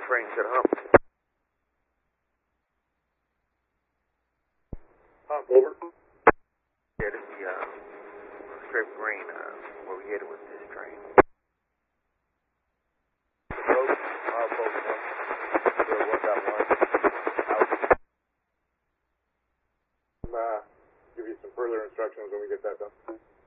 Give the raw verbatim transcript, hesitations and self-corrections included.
train should hump. Hump, over. Yeah, this is the, uh, strip green, uh, where we headed with this train. Approach, I'll approach one. Zero one dot one. Out. Uh, give you some further instructions when we get that done.